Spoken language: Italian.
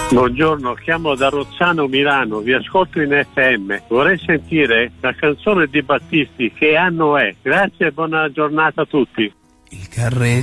Buongiorno, chiamo da Rozzano, Milano, vi ascolto in FM. Vorrei sentire la canzone di Battisti, Che anno è? Grazie e buona giornata a tutti. Il carretto